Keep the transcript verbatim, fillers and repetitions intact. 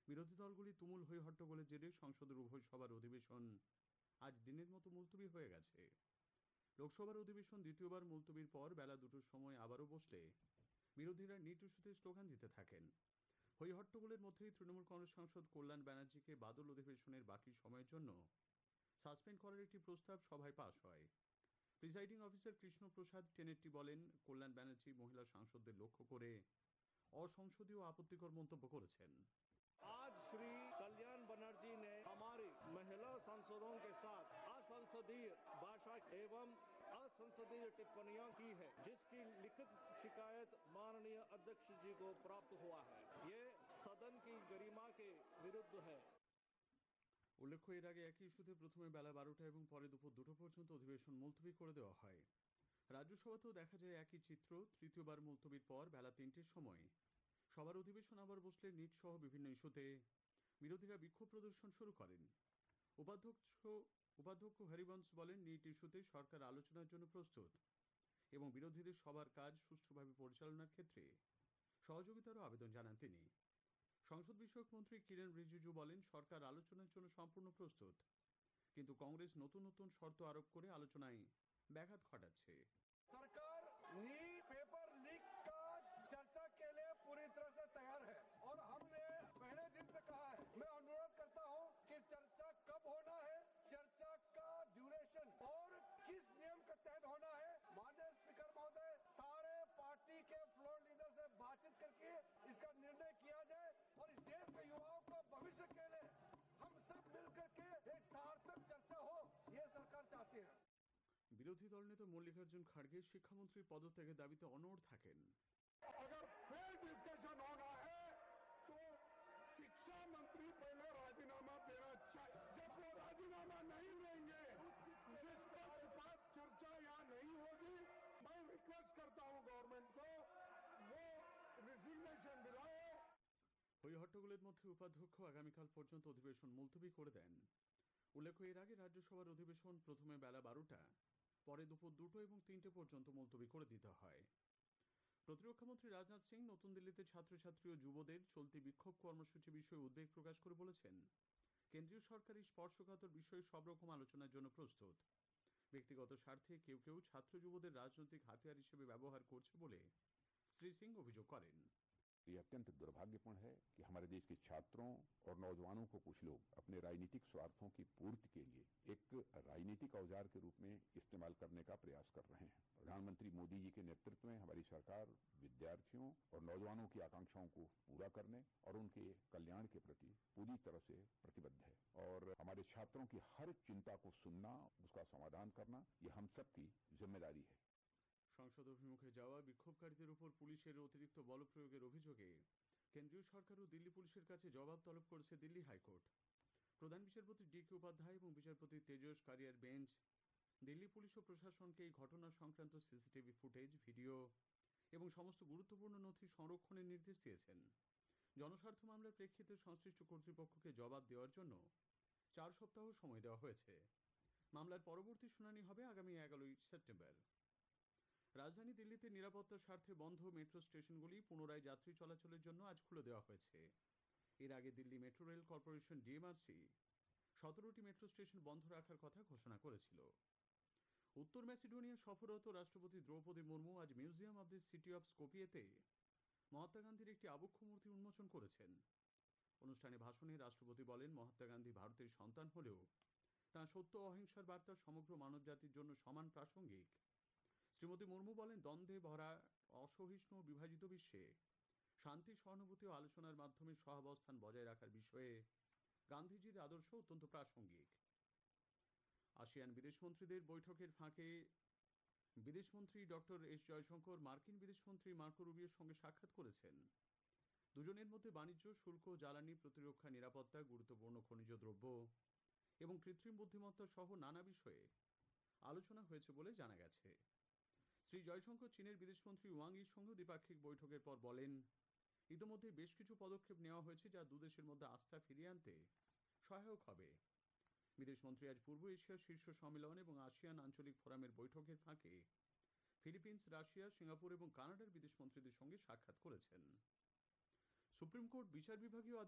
বিরোধী দলগুলি তুমুল হই হট্টগোলের জেরে সংসদের উভয় সভার অধিবেশন আজ দিনের মতো মুলতবি হয়ে গেছে। লোকসভার অধিবেশন দ্বিতীয়বার মুলতবির পর বেলা দুটোর সময় আবারও বসলে বিরোধীরা নিট ইস্যুতে স্লোগান দিতে থাকেন। হই হট্টগোলের মধ্যেই তৃণমূল কংগ্রেস সাংসদ কল্যাণ ব্যানার্জিকে বাদল অধিবেশনের বাকি সময়ের জন্য সাসপেন্ড করার একটি প্রস্তাব সভায় পাশ হয়। প্রিসাইডিং অফিসার কৃষ্ণ প্রসাদ টেনেট্টি বলেন, কল্যাণ ব্যানার্জি মহিলা সাংসদদের লক্ষ্য করে অসংসদীয় আপত্তিকর মন্তব্য করেছেন। आज श्री कल्याण बनर्जी ने हमारी महिला सांसदों के साथ असंसदीय भाषा एवं असंसदीय टिप्पणियां की है, जिसकी लिखित शिकायत माननीय अध्यक्ष जी को प्राप्त हुआ है। ये सदन की गरिमा के विरुद्ध है। উল্লেখ্য, এর আগে একই ইস্যুতে প্রথমে বেলা বারোটা এবং পরে দুপুর দুটো পর্যন্ত অধিবেশন মুলতবি করে দেওয়া হয়। রাজ্যসভাতেও দেখা যায় একই চিত্র। তৃতীয়বার মুলতবির পর বেলা তিনটের সময় সবার অধিবেশন আবার বসলে নিট সহ বিভিন্ন ইস্যুতে বিরোধীরা বিক্ষোভ প্রদর্শন শুরু করেন। উপাধ্যক্ষ উপাধ্যক্ষ হরিবংশ বলেন, নিট ইস্যুতে সরকার আলোচনার জন্য প্রস্তুত এবং বিরোধীদের সবার কাজ সুষ্ঠুভাবে পরিচালনার ক্ষেত্রে সহযোগিতারও আবেদন জানান তিনি। সংসদ বিষয়ক মন্ত্রী কিরেন রিজিজু বলেন, সরকার আলোচনার জন্য সম্পূর্ণ প্রস্তুত, কিন্তু কংগ্রেস নতুন নতুন শর্ত আরোপ করে আলোচনায় ব্যাঘাত ঘটাচ্ছে। सरकार नीट पेपर लीक का चर्चा के लिए पूरी तरह से तैयार है और हमने पहले दिन से कहा है। मैं अनुरोध करता हूं कि चर्चा कब होना है, चर्चा का ड्यूरेशन और किस नियम के तहत होना है। माननीय स्पीकर महोदय, सारे पार्टी के फ्लोर लीडर से बातचीत करके इसका निर्णय किया जाए और इस देश के युवाओं को भविष्य के लिए हम सब मिलकर के एक सार्थक चर्चा हो, ये सरकार चाहती है। বিরোধী দলনেতা মল্লিকার্জুন খাড়গে শিক্ষামন্ত্রীর পদত্যাগের দাবিতে অনড় থাকেন। अगर फेयर डिस्कशन होना है तो शिक्षा मंत्री पहले राजीनामा देना चाहिए। जब वो राजीनामा नहीं देंगे, निष्पक्षपात चर्चा यहाँ नहीं होगी। मैं रिक्वेस्ट करता हूँ गवर्नमेंट को वो रिजिग्नेशन दिलाओ। হই হট্টগোলের মধ্যে উপাধ্যক্ষ আগামীকাল পর্যন্ত অধিবেশন মুলতবি করে দেন। উল্লেখ্য, এর আগে রাজ্যসভার অধিবেশন প্রথমে বেলা বারোটা, পরে দুপুর দুটো এবং তিনটে পর্যন্ত মুলতবি করে দিতে হয়। প্রতিরক্ষামন্ত্রী রাজনাথ সিং নতুন দিল্লিতে ছাত্রছাত্রী ও যুবদের চলতি বিক্ষোভ কর্মসূচি বিষয়ে উদ্বেগ প্রকাশ করে বলেছেন, কেন্দ্রীয় সরকার এই স্পর্শকাতর বিষয়ে সব রকম আলোচনার জন্য প্রস্তুত। ব্যক্তিগত স্বার্থে কেউ কেউ ছাত্র যুবদের রাজনৈতিক হাতিয়ার হিসেবে ব্যবহার করছে বলে শ্রী সিং অভিযোগ করেন। ये अत्यंत दुर्भाग्यपूर्ण है कि हमारे देश के छात्रों और नौजवानों को कुछ लोग अपने राजनीतिक स्वार्थों की पूर्ति के लिए एक राजनीतिक औजार के रूप में इस्तेमाल करने का प्रयास कर रहे हैं। प्रधानमंत्री मोदी जी के नेतृत्व में हमारी सरकार विद्यार्थियों और नौजवानों की आकांक्षाओं को पूरा करने और उनके कल्याण के प्रति पूरी तरह से प्रतिबद्ध है और हमारे छात्रों की हर चिंता को सुनना, उसका समाधान करना, ये हम सबकी जिम्मेदारी है। সংসদ অভিমুখে যাওয়া বিক্ষোভকারীদের উপর পুলিশের অতিরিক্ত বল প্রয়োগের অভিযোগে কেন্দ্রীয় সরকার ও দিল্লি পুলিশের কাছে জবাব তলব করেছে দিল্লি হাইকোর্ট। প্রধান বিচারপতি ডি কে উপাধ্যায় এবং বিচারপতি তেজস কারিয়ার বেঞ্চ দিল্লি পুলিশ ও প্রশাসনকে এই ঘটনা সংক্রান্ত সিসিটিভি ফুটেজ, ভিডিও এবং সমস্ত গুরুত্বপূর্ণ নথি সংরক্ষণের নির্দেশ দিয়েছেন। জনস্বার্থ মামলার প্রেক্ষিতে সংশ্লিষ্ট কর্তৃপক্ষকে জবাব দেওয়ার জন্য চার সপ্তাহ সময় দেওয়া হয়েছে। মামলার পরবর্তী শুনানি হবে আগামী এগারোই সেপ্টেম্বর। রাজধানী দিল্লিতে নিরাপত্তার স্বার্থে বন্ধ মেট্রো স্টেশনগুলি পুনরায় যাত্রী চলাচলের জন্য আজ খুলে দেওয়া হয়েছে। এর আগে Delhi metro rail corporation DMRC সতেরোটি মেট্রো স্টেশন বন্ধ রাখার কথা ঘোষণা করেছিল। উত্তর ম্যাসিডোনিয়া সফররত রাষ্ট্রপতি দ্রৌপদী মুর্মু আজ museum of the city of স্কোপিয়েতে Mahatma গান্ধীর একটি আবক্ষ মূর্তি উন্মোচন করেছেন। অনুষ্ঠানে ভাষণে রাষ্ট্রপতি বলেন, মহাত্মা গান্ধী ভারতের সন্তান হলেও তাঁর সত্য অহিংসার বার্তা সমগ্র মানবজাতির জন্য সমান প্রাসঙ্গিক। শ্রীমতী মুর্মু বলেন, দ্বন্দ্বে ভরা অসহিষ্ণু ও বিভাজিত বিশ্বে শান্তি, সহানুভূতি ও আলোচনার মাধ্যমে সহাবস্থান বজায় রাখার বিষয়ে গান্ধীজির আদর্শ অত্যন্ত প্রাসঙ্গিক। আসিয়ান বিদেশমন্ত্রীদের বৈঠকের ফাঁকে বিদেশমন্ত্রী ডক্টর এস জয়শঙ্কর মার্কিন বিদেশমন্ত্রী মার্কো রুবিওর সঙ্গে সাক্ষাৎ করেছেন। দুজনের মধ্যে বাণিজ্য, শুল্ক, জ্বালানি, প্রতিরক্ষা, নিরাপত্তা, গুরুত্বপূর্ণ খনিজ দ্রব্য এবং কৃত্রিম বুদ্ধিমত্তা সহ নানা বিষয়ে আলোচনা হয়েছে বলে জানা গেছে। শ্রী জয়শঙ্কর চীনের বিদেশমন্ত্রী ওয়াং ইর সঙ্গে দ্বিপাক্ষিক বৈঠকের পর বলেন, ইতিমধ্যে বেশ কিছু পদক্ষেপ নেওয়া হয়েছে যা দুদেশের মধ্যে আস্থা ফিরিয়ে আনতে সহায়ক হবে। বিদেশমন্ত্রী আজ পূর্ব এশিয়ার শীর্ষ সম্মেলন এবং আসিয়ান আঞ্চলিক ফোরামের বৈঠকের ফাঁকে ফিলিপিন্স, রাশিয়া, সিঙ্গাপুর এবং কানাডার বিদেশমন্ত্রীদের সঙ্গে সাক্ষাৎ করেছেন। সুপ্রিম কোর্ট বিচার বিভাগীয়